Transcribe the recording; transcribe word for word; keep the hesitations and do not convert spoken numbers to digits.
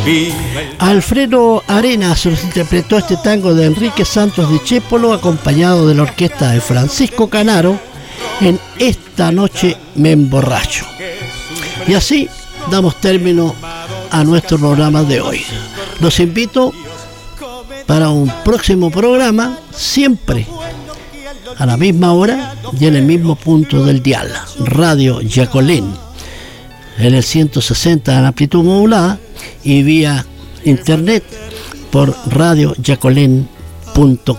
Alfredo Arenas nos interpretó este tango de Enrique Santos Discépolo, acompañado de la orquesta de Francisco Canaro, en Esta noche me emborracho. Y así damos término a nuestro programa de hoy. Los invito para un próximo programa, siempre a la misma hora y en el mismo punto del dial, Radio Yacolén, en el ciento sesenta en amplitud modulada y vía internet por radio yacolén punto com.